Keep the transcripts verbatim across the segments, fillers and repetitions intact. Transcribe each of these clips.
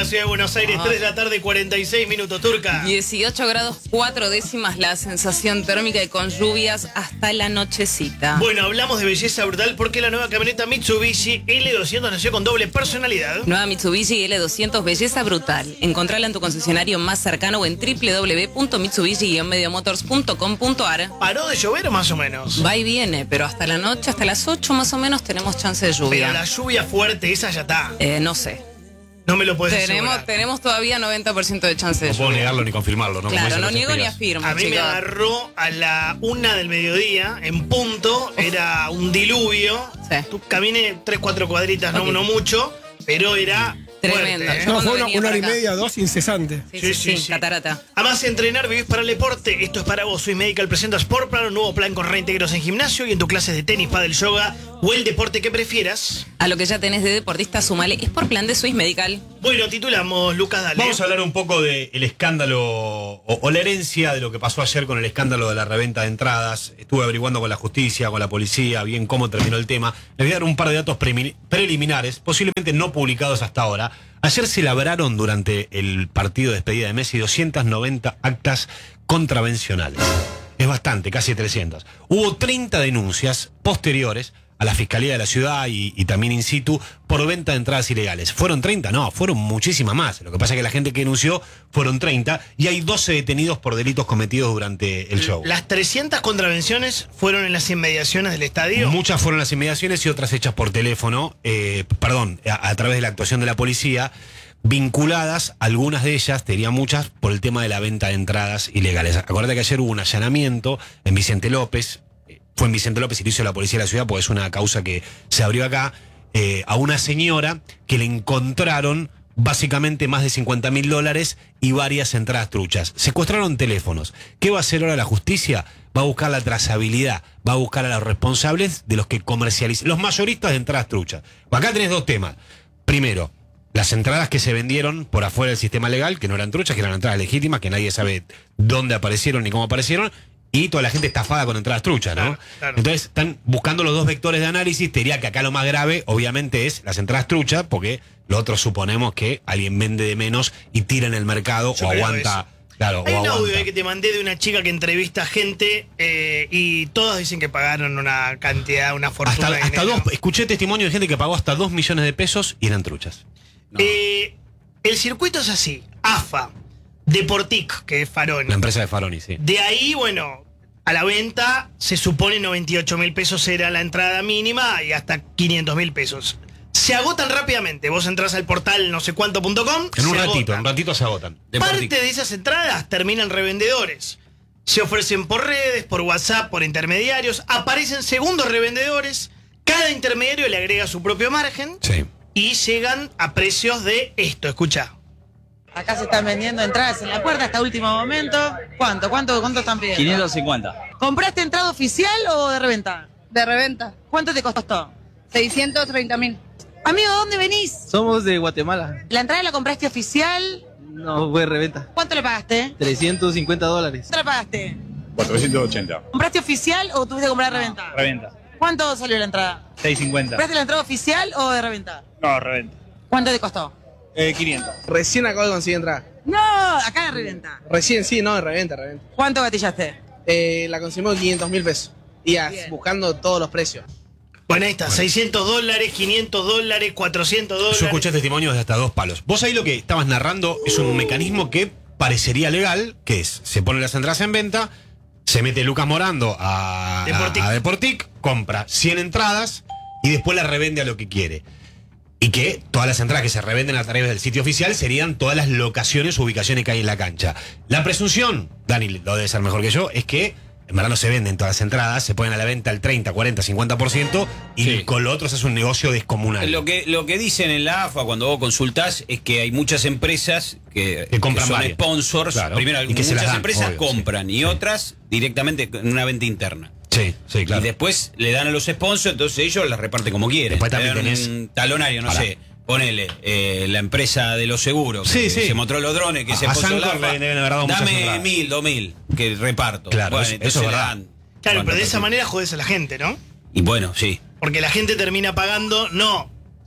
la ciudad de Buenos Aires, tres de la tarde, cuarenta y seis minutos, Turca. dieciocho grados cuatro décimas la sensación térmica y con lluvias hasta la nochecita. Bueno, hablamos de belleza brutal porque la nueva camioneta Mitsubishi L doscientos nació con doble personalidad. Nueva Mitsubishi L doscientos, belleza brutal. Encontrala en tu concesionario más cercano o en w w w punto mitsubishi guion mediomotors punto com punto a r. ¿Paró de llover o más o menos? Va y viene, pero hasta la noche, hasta las ocho más o menos tenemos chance de lluvia. Pero la lluvia fuerte, esa ya está. Eh, no sé. No me lo puedes Tenemos, asegurar. tenemos todavía noventa por ciento de chance de No lluvia. puedo negarlo ni confirmarlo, ¿no? Claro, no niego ni afirmo. A mí chicos. me agarró a la una del mediodía, en punto, era un diluvio. Sí. Tú caminé tres, cuatro cuadritas, Ok. no, no mucho, pero era Tremendo. fuerte, ¿eh? Yo No, cuando fue una, venía una hora y para acá. media, dos, incesante. Sí, Sí, sí, sí, sí, sí. catarata. Además de entrenar, vivís para el deporte. Esto es para vos. Swiss Medical presenta Sport Plan, un nuevo plan con reintegros en gimnasio y en tus clases de tenis, pádel, yoga o el deporte que prefieras. A lo que ya tenés de deportista, sumale. Es por plan de Swiss Medical. Bueno, titulamos, Lucas, dale. Vamos a hablar un poco del escándalo o, o la herencia de lo que pasó ayer con el escándalo de la reventa de entradas. Estuve averiguando con la justicia, con la policía, bien cómo terminó el tema. Les voy a dar un par de datos premi- preliminares, posiblemente no publicados hasta ahora. Ayer se labraron durante el partido de despedida de Messi doscientas noventa actas contravencionales. Es bastante, casi trescientas. Hubo treinta denuncias posteriores a la Fiscalía de la Ciudad y, y también in situ por venta de entradas ilegales. ¿Fueron treinta? No, fueron muchísimas más. Lo que pasa es que la gente que denunció fueron treinta y hay doce detenidos por delitos cometidos durante el show. Las trescientas contravenciones fueron en las inmediaciones del estadio. Muchas fueron las inmediaciones y otras hechas por teléfono, eh, perdón, a, a través de la actuación de la policía, vinculadas, algunas de ellas, te diría muchas, por el tema de la venta de entradas ilegales. Acuérdate que ayer hubo un allanamiento en Vicente López, eh, fue en Vicente López y lo hizo la policía de la ciudad, porque es una causa que se abrió acá, eh, a una señora que le encontraron básicamente más de cincuenta mil dólares y varias entradas truchas. Secuestraron teléfonos. ¿Qué va a hacer ahora la justicia? Va a buscar la trazabilidad, va a buscar a los responsables de los que comercializan, los mayoristas de entradas truchas. Acá tenés dos temas. Primero, las entradas que se vendieron por afuera del sistema legal, que no eran truchas, que eran entradas legítimas, que nadie sabe dónde aparecieron ni cómo aparecieron, y toda la gente estafada con entradas truchas, ¿no? Claro, claro. Entonces están buscando los dos vectores de análisis. Te diría que acá lo más grave, obviamente, es las entradas truchas, porque lo otro suponemos que alguien vende de menos y tira en el mercado Yo o creo aguanta. Claro, Hay o un audio aguanta. ahí que te mandé de una chica que entrevista gente eh, y todos dicen que pagaron una cantidad, una fortuna. Hasta, de hasta dinero. dos, escuché testimonio de gente que pagó hasta dos millones de pesos y eran truchas. Eh, el circuito es así. A F A, Deportic, que es Farón. La empresa de Faroni, sí. De ahí, bueno, a la venta se supone noventa y ocho mil pesos era la entrada mínima y hasta quinientos mil pesos. Se agotan rápidamente. Vos entras al portal no sé cuánto punto com. En un se ratito, agotan. en un ratito se agotan. Parte de esas entradas terminan revendedores. Se ofrecen por redes, por WhatsApp, por intermediarios. Aparecen segundos revendedores. Cada intermediario le agrega su propio margen. Sí. Y llegan a precios de esto. Escucha. Acá se están vendiendo entradas en la puerta hasta último momento. ¿Cuánto? ¿Cuánto, cuánto están pidiendo? quinientos cincuenta. ¿Compraste entrada oficial o de reventa? De reventa, ¿Cuánto te costó? seiscientos treinta mil. Amigo, ¿de dónde venís? Somos de Guatemala. ¿La entrada la compraste oficial? No, fue reventa. ¿Cuánto le pagaste? trescientos cincuenta dólares. ¿Cuánto le pagaste? cuatrocientos ochenta. ¿Compraste oficial o tuviste que comprar de reventa? Reventa. ¿Cuánto salió la entrada? seiscientos cincuenta. ¿Compraste la entrada oficial o de reventa? No, reventa. ¿Cuánto te costó? Eh, quinientos. Recién acabo de conseguir entrada. No, acá de reventa. Recién, sí, no, de reventa, reventa. ¿Cuánto gatillaste? Eh, la conseguimos quinientos mil pesos. Y as- Bien. buscando todos los precios. Bueno, ahí está. seiscientos dólares, quinientos dólares, cuatrocientos dólares. Yo escuché testimonios de hasta dos palos. Vos ahí lo que estabas narrando es un mecanismo que parecería legal, que es, se ponen las entradas en venta, se mete Lucas Morando a Deportic. a, a Deportic, compra cien entradas y después las revende a lo que quiere. Y que todas las entradas que se revenden a través del sitio oficial serían todas las locaciones o ubicaciones que hay en la cancha. La presunción, Dani lo debe ser mejor que yo, es que en verdad no se venden todas las entradas, se ponen a la venta el treinta, cuarenta, cincuenta por ciento y Sí. con lo otro se hace un negocio descomunal. Lo que, lo que dicen en la A F A cuando vos consultás es que hay muchas empresas que, Que compran son varias. sponsors. Claro. Primero, Y que se muchas las dan, empresas obvio, compran sí. y Sí. otras directamente en una venta interna. Sí, sí, claro. Y después le dan a los sponsors, entonces ellos las reparten como quieren. Después también Le dan tenés- un talonario, no Pará. sé. Ponele, eh, la empresa de los seguros, Sí, que sí. se mostró los drones, que A- se a puso Sancor la A F A, le deben haber dado muchas dame entradas. mil, dos mil, que reparto. Claro, Bueno, eso- entonces eso es le verdad. dan Claro, cuánto pero de esa partida. manera jodes a la gente, ¿no? Y bueno, sí. Porque la gente termina pagando, no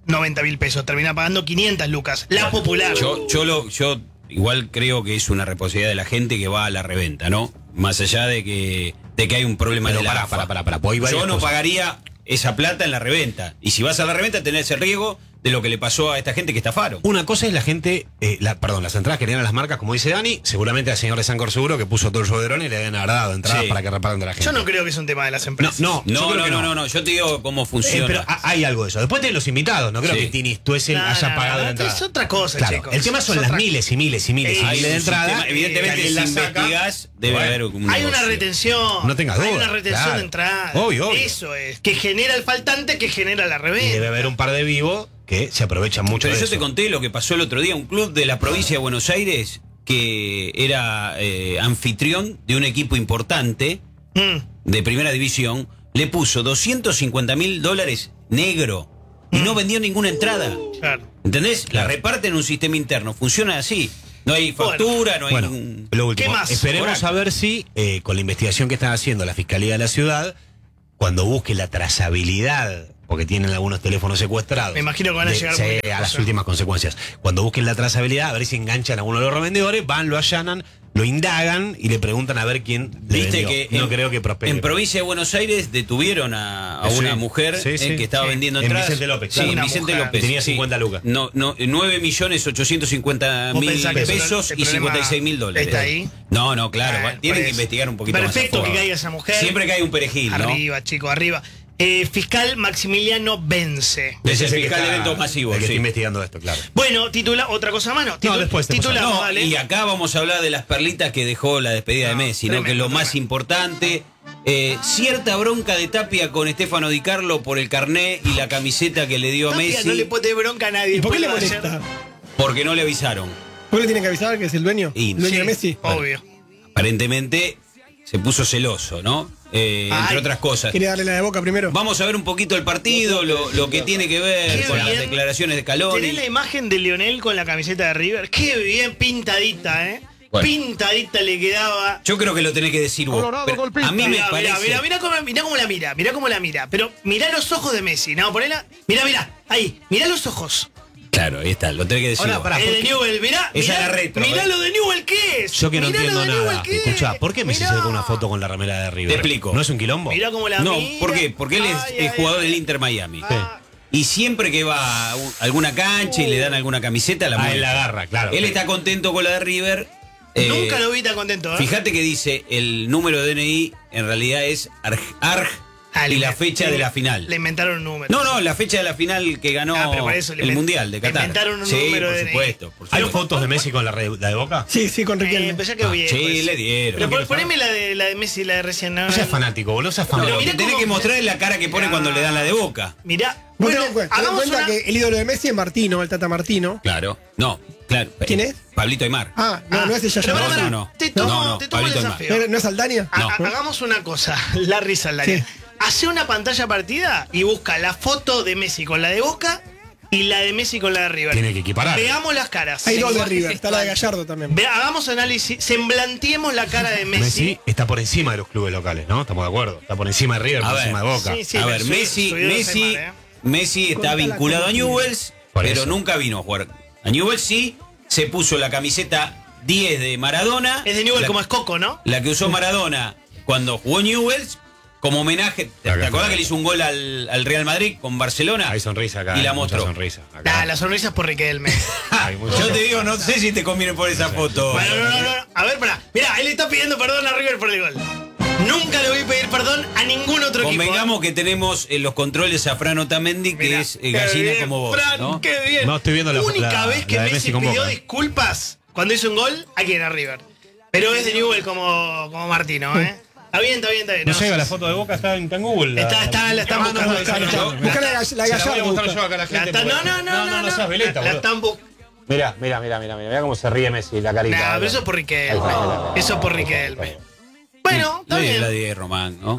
noventa mil pesos, termina pagando quinientas lucas. La popular. Yo, yo, lo, yo igual creo que es una responsabilidad de la gente que va a la reventa, ¿no? Más allá de que, de que hay un problema Pero de la pará, AFA. pará, pará, pará, pues hay varias Yo no cosas. pagaría esa plata en la reventa. Y si vas a la reventa tenés el riesgo de lo que le pasó a esta gente que estafaron. Una cosa es la gente, eh, la, perdón, las entradas que le dan a las marcas, como dice Dani, seguramente al señor de Sancor seguro que puso todo el show de drones y le habían dado entradas Sí. para que repartan de la gente. Yo no creo que es un tema de las No, empresas. no, yo No, creo no, que no, no, no, yo te digo cómo Eh, funciona. pero ha- hay algo de eso. Después de los invitados, no creo Sí. que Tini Stuessel No, haya no, pagado no, la entrada. es otra cosa, Claro, chicos. el tema son Es las otra- miles y miles y miles y Eh, miles de un entradas. sistema- evidentemente, que si alguien la saca. investigas, debe Bueno, haber un Hay una negocio. retención. No tengas Hay duda, una retención claro. de entrada. Obvio, obvio. Eso es. Que genera el faltante, que genera la Y reventa. debe haber un par de vivos que se aprovechan mucho Pero de yo eso. te conté lo que pasó el otro día. Un club de la provincia de Buenos Aires que era eh, anfitrión de un equipo importante Mm. de primera división le puso doscientos cincuenta mil dólares negro y no vendió ninguna entrada. Claro. ¿Entendés? La reparten en un sistema interno. Funciona así. No hay factura, no hay Bueno, un... lo último. ¿Qué más? Esperemos Oracle. a ver si, eh, con la investigación que están haciendo la Fiscalía de la Ciudad, cuando busque la trazabilidad, porque tienen algunos teléfonos secuestrados. Me imagino que van a llegar sí, muy a lejos, las ¿eh? últimas consecuencias. Cuando busquen la trazabilidad, a ver si enganchan a uno de los revendedores, van, lo allanan, lo indagan y le preguntan a ver quién le Viste vendió. que no en, creo que prospere. en provincia de Buenos Aires detuvieron a, a Sí, una mujer sí, eh, sí, que estaba sí. vendiendo En entradas. Vicente López, Sí, claro. en Una Vicente mujer. López. Tenía sí. cincuenta lucas. No, no, nueve millones ochocientos cincuenta ¿Vos mil pensás que el pesos pro- el y problema cincuenta y seis mil dólares. está ahí? No, no, claro. Ah, va- tienen por que eso. investigar un poquito más. Perfecto a que fondo. caiga esa mujer. Siempre que hay un perejil, ¿no? Arriba, chico, arriba. Eh, fiscal Maximiliano Vence. Es el Ese que fiscal de está- eventos masivos. el que sí. está investigando esto, claro. Bueno, titula otra cosa más, ¿no? Titu- después, después titulamos, No, dale. y acá vamos a hablar de las perlitas que dejó la despedida de No, Messi, ¿no? tremendo, Que es lo más tremendo. importante. Eh, cierta bronca de Tapia con Estefano Di Carlo por el carné y la camiseta que le dio a Tapia Messi no le puede tener bronca a nadie. ¿Y por qué le después de molesta? ayer. porque no le avisaron. ¿Por qué le tienen que avisar que es el dueño? Y- ¿El dueño Sí, de Messi? Obvio. Aparentemente se puso celoso, ¿no? Eh, entre Ay, otras cosas. ¿Quiere darle la de Boca primero? Vamos a ver un poquito el partido, lo, lo que tiene que ver Qué con las bien. declaraciones de Scaloni. ¿Tenés la imagen de Lionel con la camiseta de River? Qué bien pintadita, ¿eh? Bueno. Pintadita le quedaba. Yo creo que lo tenés que decir vos. Colorado, pero golpista. a mí me Mirá, parece. mirá, mirá, mirá cómo, mirá cómo la mira, mirá cómo la mira. Pero mirá los ojos de Messi, ¿no? Ponela. Mirá, mirá, ahí, mirá los ojos. Claro, ahí está, lo tenés que decir Ahora, vos. pará, El ¿por de qué? Newell, mirá. Esa mirá, era retro, Mirá eh. lo de Newell, ¿qué es? Yo que no Mirá lo entiendo de nada. Newell, ¿qué es? Escuchá, ¿por qué Messi Mirá. se saca una foto con la remera de River? Te explico. ¿No es un quilombo? Mirá cómo la No, mira. ¿por qué? Porque él es, Ay, es ay, jugador ay. del Inter Miami. Ah. Y siempre que va a un- alguna cancha y le dan alguna camiseta, la Ah, muestra. él la agarra, claro. Él está contento con la de River. eh, Nunca lo vi tan contento, ¿eh? Fíjate que dice el número de D N I en realidad es Arg, Arg Ah, y le- la fecha le- de la final. Le inventaron un número. No, no, la fecha de la final que ganó Ah, pero por eso le el inven- Mundial de le Qatar. inventaron un sí, número por de D N I. supuesto, por ¿Hay supuesto. fotos de Messi con la, re- la de Boca? Sí, sí, con Eh, Riquelme. pues ya que Ah, bien. sí, pues. le dieron. Pero pon- poneme la de, la de Messi y la de recién. No, No seas no. fanático, boludo, no seas No, fanático. lo que mirá tenés cómo- que mostrar es la cara que pone Mirá. cuando le dan la de Boca. Mirá. Vos Bueno, ten en cuenta, ten en hagamos cuenta una... que el ídolo de Messi es Martino, el Tata Martino. Claro. No, claro. ¿Quién Eh, es? Pablito Aymar. Ah, no, Ah, no es el pero Yaya. pará, No, pará, no, no. Te tomo, No, no, te tomo el Pablito Aymar. desafío. ¿No es Aldania? Ha- No. ha- Hagamos una cosa, Larry Saldaña. Sí. Hace una pantalla partida y busca la foto de Messi con la de Boca y la de Messi con la de River. Tiene que equiparar. Veamos las caras. Hay dos de lenguaje River, está la de gestual. Gallardo también. Ve- hagamos análisis, semblanteemos la cara de Messi. Messi está por encima de los clubes locales, ¿no? Estamos de acuerdo. Está por encima de River, A por ver, encima de Boca. Sí, sí, a me ver, subió- Messi, subió dos Messi, semanas, ¿eh? Messi está Contala, vinculado a contala. Newell's, Por pero eso. nunca vino a jugar. A Newell's sí se puso la camiseta diez de Maradona. Es de Newell la, como es Coco, ¿no? la que usó Maradona cuando jugó Newell's como homenaje. ¿Te, Acá te acordás está. que le hizo un gol al, al Real Madrid con Barcelona? Hay sonrisa acá. Y la hay mucha mostró. sonrisa. Acá. Ah, la sonrisa es por Riquelme. Hay mucha- Yo te digo, no sé si te conviene por esa foto. Bueno, no, no, no. A ver, pará. Mirá, él le está pidiendo perdón a River por el gol. Nunca le voy a pedir perdón a ningún otro equipo. Convengamos que tenemos en los controles a Fran Otamendi, que Mirá, es eh, qué gallina bien, como vos. Fran, ¿no? qué bien. No, estoy viendo la- única la- vez que la de Messi, Messi con pidió Boca. disculpas cuando hizo un gol, ¿a quién? A River. Pero es de Newell como, como Martino, ¿eh? Está bien, está bien, está bien. No No, llega la foto de Boca, está en, está en Google. la- Está, está, la están Ah, no, buscando. no, está, no, Yo- no, Busca la, la Se la voy a Gallardo. mostrar busca. yo acá a la la gente. están- no, porque- no, no, no, no seas veleta, La boludo. están buscando. Mirá, mirá, mirá, mirá, mirá, mirá cómo se ríe Messi, la carita. Nah, pero eso es por Riquelme. Ahí está, ahí está. Eso es por Riquelme. Bueno, está Nadie bien. la de Román, ¿no?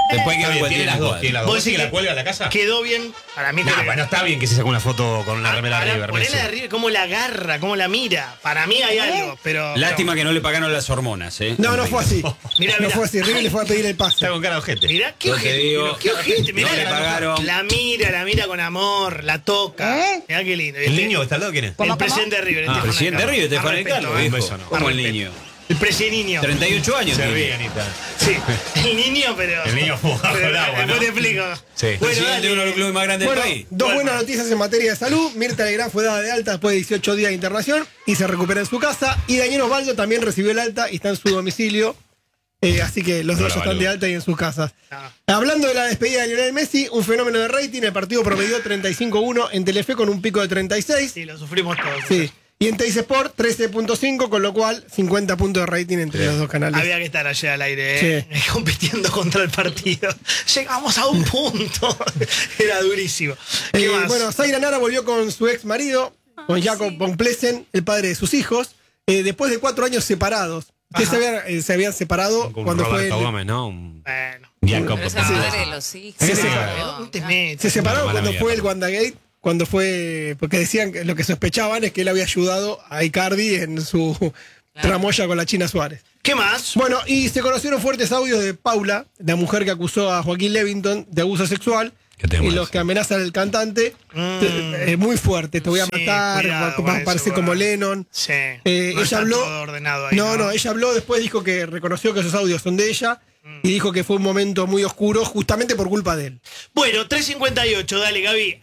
Después hay que ver cuál Tiene las tiene dos, cuál. tiene las dos. ¿Vos ¿Vos decís decís que la que cuelga en la casa? Quedó bien. Para mí No, creo que- bueno, está bien que se saque una foto con una remera de Ahora, River. ponela Messi. de River, cómo la agarra, cómo la mira. Para mí hay algo, pero. Lástima que no le pagaron las hormonas, ¿eh? No, no fue así. Mirá, No mirá. fue así. River le fue a pedir el pase. Está con cara de ojete. Mirá, qué Yo te ojete. digo, Qué ojete. Mirá, no le la, pagaron. la mira, la mira con amor, la toca. ¿Eh? Mirá qué lindo. ¿El niño que está al lado quién es? El ¿Cómo, presidente de River. el Ah, Tejano Presidente de Carlos. River, te Al Juan el respeto, Carlos, ¿eh? viejo. beso no. Como Al el respeto. niño. El presidente. treinta y ocho años Se tiene. ríe, Anita. Sí, el niño, pero. El niño jugaba pero con agua, después ¿no? te explico. Sí. Bueno, Presidente dale. de uno de los clubes más grandes Bueno, del país. dos Bueno. buenas noticias en materia de salud. Mirta Legrand fue dada de alta después de dieciocho días de internación y se recupera en su casa. Y Daniel Osvaldo también recibió el alta y está en su domicilio. Eh, así que los No dos la ya están valoro. de alta y en sus casas. No. Hablando de la despedida de Lionel Messi, un fenómeno de rating. El partido promedió treinta y cinco uno en Telefe con un pico de treinta y seis. Sí, lo sufrimos todos. Sí. Y en Teis Sport trece punto cinco, con lo cual cincuenta puntos de rating entre los dos canales. Había que estar ayer al aire, ¿eh? compitiendo contra el partido. Llegamos a un punto. Era durísimo. ¿Qué Eh, más? bueno, Zaira Nara volvió con su ex marido, con Jacob von Plesen, el padre de sus hijos, eh, después de cuatro años separados. Que se habían, eh, se habían separado Con cuando fue. Roberto el- Gómez, ¿no? Un Bueno, Jacob. Pero es el padre de los hijos. Sí, sí. No, no te no. metas. Se separaron Mala cuando mía, fue el perdón. WandaGate, cuando fue. Porque decían que lo que sospechaban es que él había ayudado a Icardi en su tramoya con la China Suárez. ¿Qué más? Bueno, y se conocieron fuertes audios de Paula, la mujer que acusó a Joaquín Levington de abuso sexual. ¿Qué tema Y es? los que amenazan al cantante. Mm. Te- eh, muy fuerte, te voy a Sí, matar, cuidado vas con a eso, parecer como bueno. Lennon. Sí. Eh, No ella está habló. todo ordenado ahí, no, ¿no? no, ella habló, después dijo que reconoció que esos audios son de ella y dijo que fue un momento muy oscuro justamente por culpa de él. Bueno, tres cincuenta y ocho, dale, Gaby.